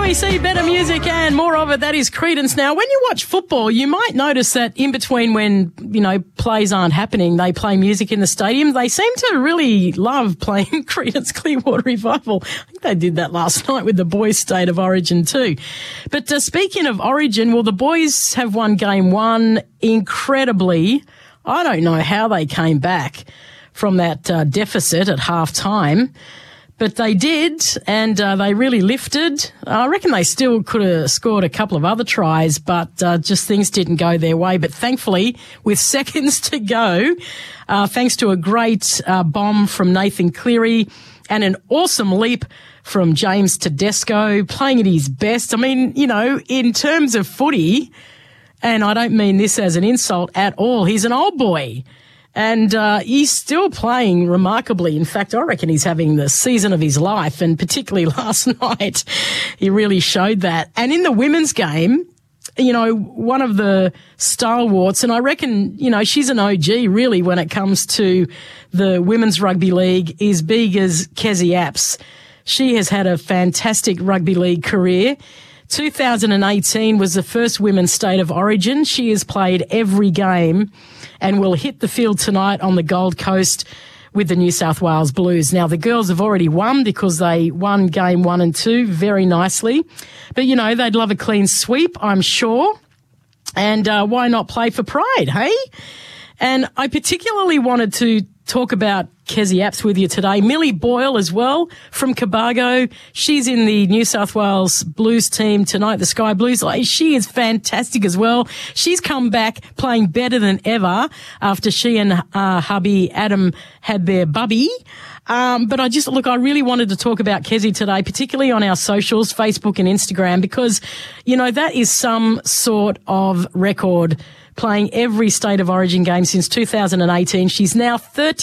2EC, better music and more of it. That is Creedence. Now, when you watch football, you might notice that in between when, plays aren't happening, they play music in the stadium. They seem to really love playing Creedence Clearwater Revival. I think they did that last night with the boys' State of Origin too. But speaking of Origin, well, the boys have won game one incredibly. I don't know how they came back from that deficit at half time. But they did, and they really lifted. I reckon they still could have scored a couple of other tries, but just things didn't go their way. But thankfully, with seconds to go, thanks to a great bomb from Nathan Cleary and an awesome leap from James Tedesco, playing at his best. I mean, in terms of footy, and I don't mean this as an insult at all, he's an old boy. And he's still playing remarkably. In fact, I reckon he's having the season of his life, and particularly last night, he really showed that. And in the women's game, one of the stalwarts, and I reckon, she's an OG really when it comes to the women's rugby league, is Bega's Kezzy Apps. She has had a fantastic rugby league career. 2018 was the first women's State of Origin. She has played every game and will hit the field tonight on the Gold Coast with the New South Wales Blues. Now, the girls have already won because they won game 1 and 2 very nicely. But, they'd love a clean sweep, I'm sure. And why not play for pride, hey? And I particularly wanted to talk about Kezzy Apps with you today. Millie Boyle as well from Cobargo. She's in the New South Wales Blues team tonight, the Sky Blues. She is fantastic as well. She's come back playing better than ever after she and hubby Adam had their bubby. But I really wanted to talk about Kezzy today, particularly on our socials, Facebook and Instagram, because, that is some sort of record. Playing every State of Origin game since 2018. She's now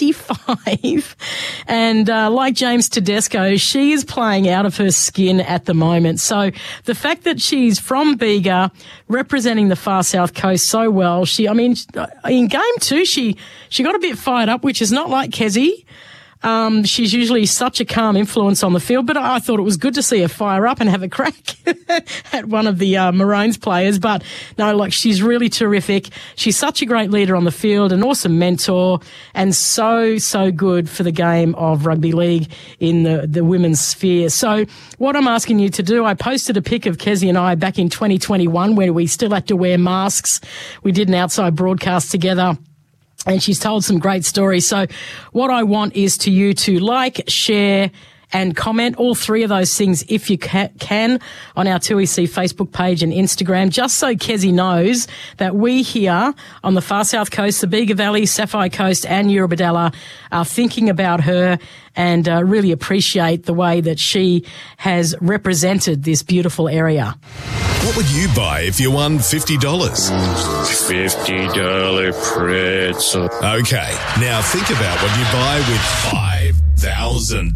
35. And like James Tedesco, she is playing out of her skin at the moment. So the fact that she's from Bega, representing the far south coast so well, in game 2, she got a bit fired up, which is not like Kezzy. She's usually such a calm influence on the field, but I thought it was good to see her fire up and have a crack at one of the Maroons players. But no, she's really terrific. She's such a great leader on the field, an awesome mentor, and so good for the game of rugby league in the women's sphere. So what I'm asking you to do, I posted a pic of Kezzy and I back in 2021 where we still had to wear masks. We did an outside broadcast together. And she's told some great stories. So what I want is to you to like, share and comment, all three of those things if you can on our 2EC Facebook page and Instagram, just so Kezzy knows that we here on the far south coast, the Bega Valley, Sapphire Coast and Eurobodalla are thinking about her and really appreciate the way that she has represented this beautiful area. What would you buy if you won $50? $50 pretzel. Okay, now think about what you buy with $5,000.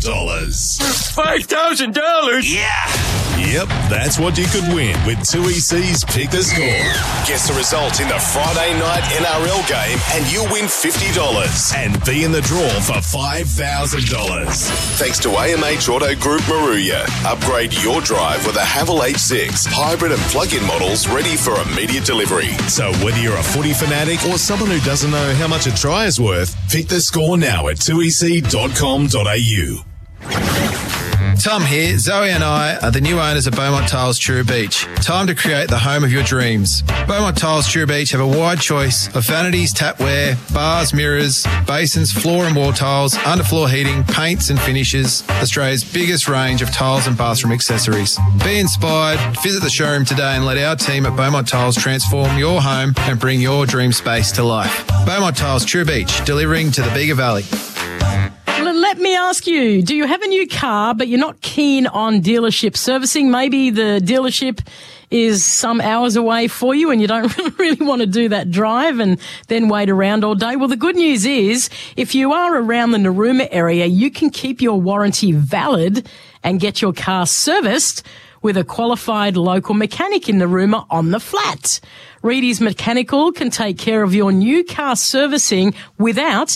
$5,000? Yeah! Yep, that's what you could win with 2EC's Pick the Score. Guess the result in the Friday night NRL game and you'll win $50 and be in the draw for $5,000. Thanks to AMH Auto Group Maruya. Upgrade your drive with a Haval H6 hybrid and plug-in models ready for immediate delivery. So whether you're a footy fanatic or someone who doesn't know how much a try is worth, pick the score now at 2ec.com.au. Tom here. Zoe and I are the new owners of Beaumont Tiles Truro Beach. Time to create the home of your dreams. Beaumont Tiles Truro Beach have a wide choice of vanities, tapware, bars, mirrors, basins, floor and wall tiles, underfloor heating, paints and finishes. Australia's biggest range of tiles and bathroom accessories. Be inspired. Visit the showroom today and let our team at Beaumont Tiles transform your home and bring your dream space to life. Beaumont Tiles Truro Beach, delivering to the Bega Valley. Let me ask you, do you have a new car but you're not keen on dealership servicing? Maybe the dealership is some hours away for you and you don't really want to do that drive and then wait around all day. Well, the good news is if you are around the Narooma area, you can keep your warranty valid and get your car serviced with a qualified local mechanic in Narooma on the flat. Reedy's Mechanical can take care of your new car servicing without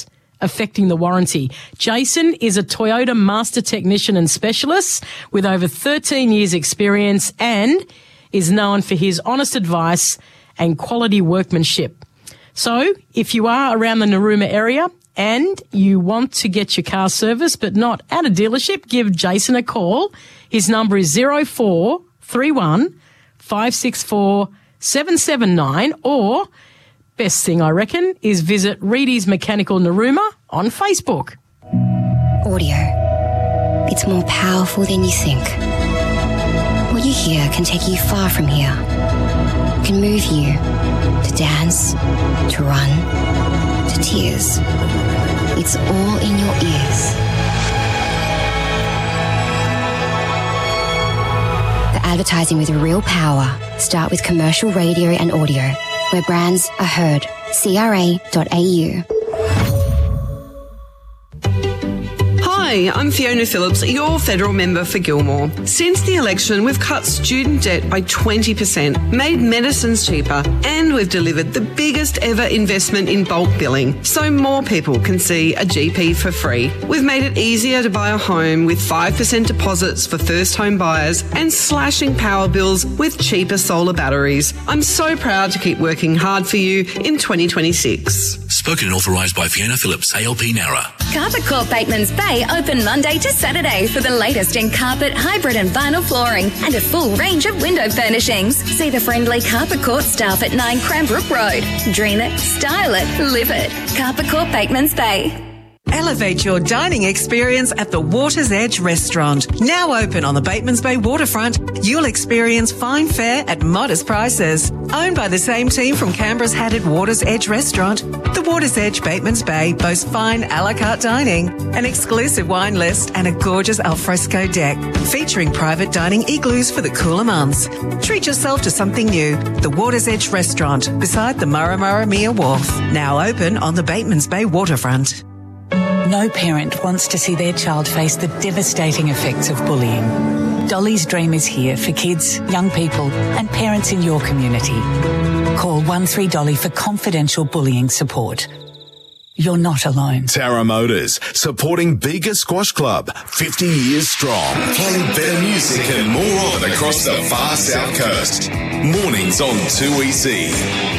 affecting the warranty. Jason is a Toyota master technician and specialist with over 13 years experience and is known for his honest advice and quality workmanship. So if you are around the Narooma area and you want to get your car serviced but not at a dealership, give Jason a call. His number is 0431 564 779, or best thing I reckon is visit Reedy's Mechanical Narooma on Facebook. Audio. It's more powerful than you think. What you hear can take you far from here. It can move you to dance, to run, to tears. It's all in your ears. The advertising with real power. Start with commercial radio and audio, where brands are heard. CRA.au. Hi, I'm Fiona Phillips, your federal member for Gilmore. Since the election, we've cut student debt by 20%, made medicines cheaper, and we've delivered the biggest ever investment in bulk billing, so more people can see a GP for free. We've made it easier to buy a home with 5% deposits for first home buyers and slashing power bills with cheaper solar batteries. I'm so proud to keep working hard for you in 2026. Spoken and authorised by Fiona Phillips, ALP Nara. Carpet Court Bateman's Bay open Monday to Saturday for the latest in carpet, hybrid and vinyl flooring and a full range of window furnishings. See the friendly Carpet Court staff at 9 Cranbrook Road. Dream it, style it, live it. Carpet Court Bateman's Bay. Elevate your dining experience at the Water's Edge Restaurant. Now open on the Batemans Bay waterfront, you'll experience fine fare at modest prices. Owned by the same team from Canberra's Hatted Water's Edge Restaurant, the Water's Edge Batemans Bay boasts fine a la carte dining, an exclusive wine list and a gorgeous alfresco deck, featuring private dining igloos for the cooler months. Treat yourself to something new. The Water's Edge Restaurant, beside the Murramurramia Wharf. Now open on the Batemans Bay waterfront. No parent wants to see their child face the devastating effects of bullying. Dolly's Dream is here for kids, young people and parents in your community. Call 13Dolly for confidential bullying support. You're not alone. Tara Motors, supporting Bega Squash Club, 50 years strong. Playing better music and more of it across the far south coast. Mornings on 2EC.